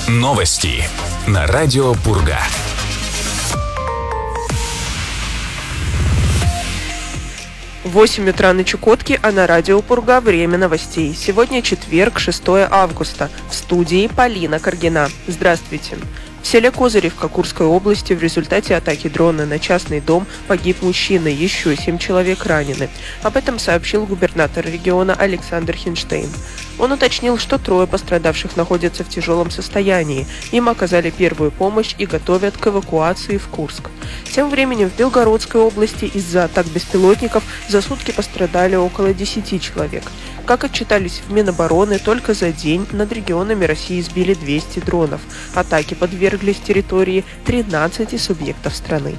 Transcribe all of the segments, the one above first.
Новости на радио Пурга. В 8 утра на Чукотке, а на радио Пурга время новостей. Сегодня четверг, 6 августа. В студии Полина Каргина. Здравствуйте. В селе Козыревка Курской области в результате атаки дрона на частный дом погиб мужчина, еще 7 человек ранены. Об этом сообщил губернатор региона Александр Хинштейн. Он уточнил, что 3 пострадавших находятся в тяжелом состоянии. Им оказали первую помощь и готовят к эвакуации в Курск. Тем временем в Белгородской области из-за атак беспилотников за сутки пострадали около 10 человек. Как отчитались в Минобороны, только за день над регионами России сбили 200 дронов. Атаки подверглись территории 13 субъектов страны.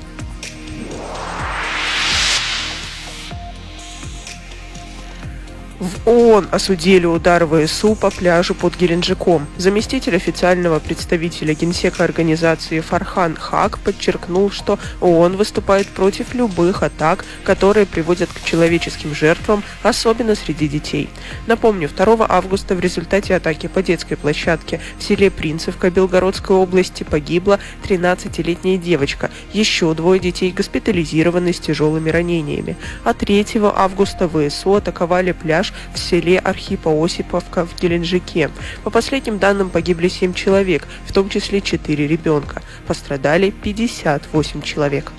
В ООН осудили удар ВСУ по пляжу под Геленджиком. Заместитель официального представителя Генсека организации Фархан Хак подчеркнул, что ООН выступает против любых атак, которые приводят к человеческим жертвам, особенно среди детей. Напомню, 2 августа в результате атаки по детской площадке в селе Принцевка Белгородской области погибла 13-летняя девочка. Еще 2 детей госпитализированы с тяжелыми ранениями. А 3 августа ВСУ атаковали пляж в селе Архипо-Осиповка в Геленджике. По последним данным погибли 7 человек, в том числе 4 ребенка. Пострадали 58 человек.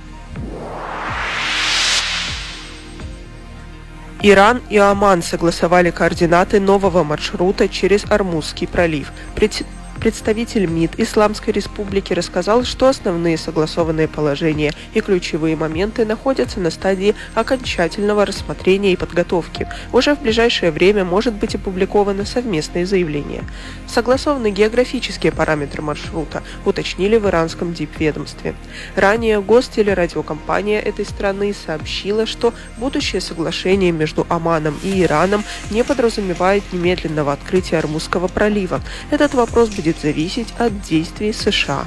Иран и Оман согласовали координаты нового маршрута через Ормузский пролив. Представитель МИД Исламской Республики рассказал, что основные согласованные положения и ключевые моменты находятся на стадии окончательного рассмотрения и подготовки. Уже в ближайшее время может быть опубликовано совместное заявление. Согласованы географические параметры маршрута, уточнили в иранском дипведомстве. Ранее гостелерадиокомпания этой страны сообщила, что будущее соглашение между Оманом и Ираном не подразумевает немедленного открытия Ормузского пролива. Этот вопрос будет зависеть от действий США.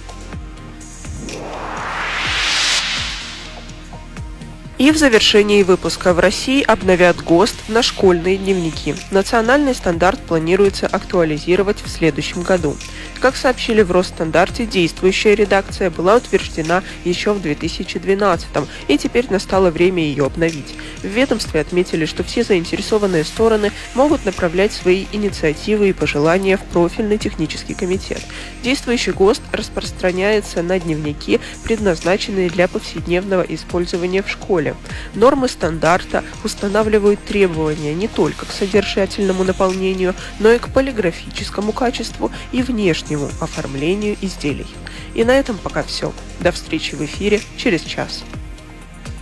И в завершении выпуска: в России обновят ГОСТ на школьные дневники. Национальный стандарт планируется актуализировать в следующем году. Как сообщили в Росстандарте, действующая редакция была утверждена еще в 2012-м, и теперь настало время ее обновить. В ведомстве отметили, что все заинтересованные стороны могут направлять свои инициативы и пожелания в профильный технический комитет. Действующий ГОСТ распространяется на дневники, предназначенные для повседневного использования в школе. Нормы стандарта устанавливают требования не только к содержательному наполнению, но и к полиграфическому качеству и внешнему оформлению изделий. И на этом пока все. До встречи в эфире через час.